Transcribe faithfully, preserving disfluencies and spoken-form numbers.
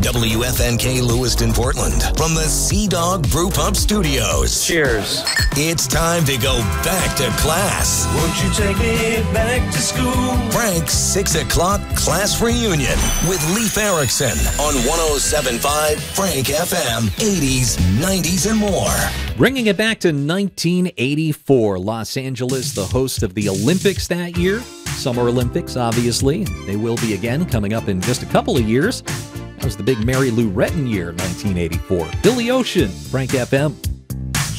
W F N K Lewiston, Portland, from the Sea Dog Brew Pub Studios. Cheers. It's time to go back to class. Won't you take me back to school? Frank's six o'clock class reunion with Leif Erikson on one oh seven point five Frank F M, eighties, nineties, and more. Bringing it back to nineteen eighty-four, Los Angeles, the host of the Olympics that year. Summer Olympics, obviously. They will be again coming up in just a couple of years. That was the big Mary Lou Retton year, nineteen eighty-four. Billy Ocean, Frank F M.